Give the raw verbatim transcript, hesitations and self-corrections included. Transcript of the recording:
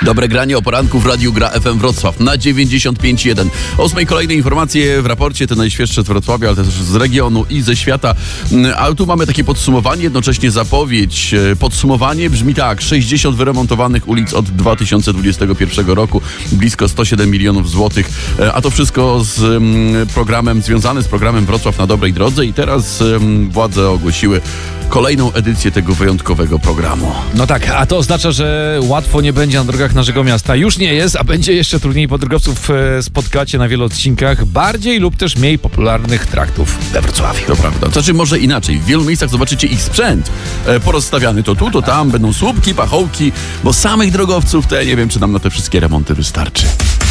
Dobre granie o poranku w Radiu Gra F M Wrocław na dziewięćdziesiąt pięć jeden. Ósmej kolejne informacje w raporcie, te najświeższe z Wrocławia, ale też z regionu i ze świata. Ale tu mamy takie podsumowanie, jednocześnie zapowiedź. Podsumowanie brzmi tak: sześćdziesiąt wyremontowanych ulic od dwa tysiące dwudziestego pierwszego roku, blisko sto siedem milionów złotych. A to wszystko z programem, związane z programem Wrocław na dobrej drodze i teraz władze ogłosiły kolejną edycję tego wyjątkowego programu. No tak, a to oznacza, że łatwo nie będzie na drogach naszego miasta. Już nie jest, a będzie jeszcze trudniej, bo drogowców spotkacie na wielu odcinkach bardziej lub też mniej popularnych traktów we Wrocławiu. To prawda. To znaczy może inaczej. W wielu miejscach zobaczycie ich sprzęt e, porozstawiany to tu, to tam. Będą słupki, pachołki, bo samych drogowców to ja nie wiem, czy nam na te wszystkie remonty wystarczy.